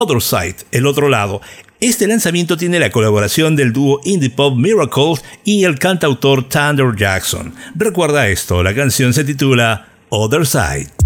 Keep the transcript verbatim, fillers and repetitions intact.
Other Side, el otro lado. Este lanzamiento tiene la colaboración del dúo indie pop Miracles y el cantautor Thunder Jackson. Recuerda esto, la canción se titula Other Side.